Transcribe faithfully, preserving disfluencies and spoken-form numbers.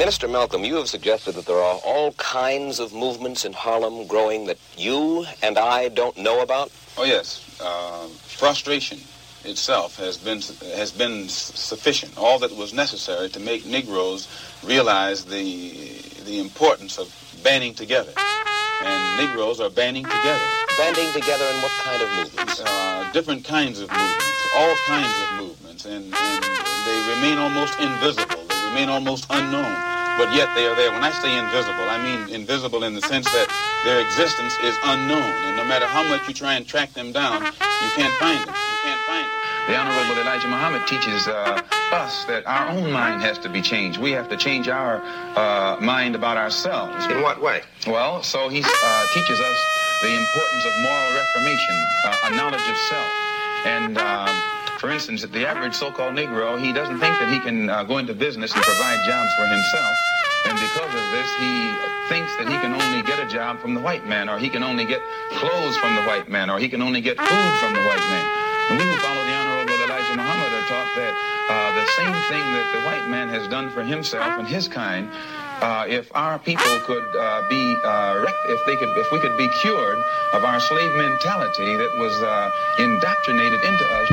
Minister Malcolm, you have suggested that there are all kinds of movements in Harlem growing that you and I don't know about? Oh, yes. Uh, frustration itself has been has been sufficient, all that was necessary to make Negroes realize the the importance of banding together. And Negroes are banding together. Banding together in what kind of movements? Uh, different kinds of movements, all kinds of movements, and, and they remain almost invisible. They remain almost unknown, but yet they are there. When I say invisible, I mean invisible in the sense that their existence is unknown, and no matter how much you try and track them down, you can't find them. You can't find them. The Honorable Elijah Muhammad teaches uh, us that our own mind has to be changed. We have to change our uh, mind about ourselves. In what way? Well, so he uh, teaches us the importance of moral reformation, uh, a knowledge of self. And, uh, for instance, the average so-called Negro, he doesn't think that he can uh, go into business and provide jobs for himself. And because of this, he thinks that he can only get a job from the white man, or he can only get clothes from the white man, or he can only get food from the white man. And we who follow the Honorable Elijah Muhammad are taught that uh, the same thing that the white man has done for himself and his kind, uh, if our people could uh, be, uh, rec- if they could, if we could be cured of our slave mentality that was uh, indoctrinated into us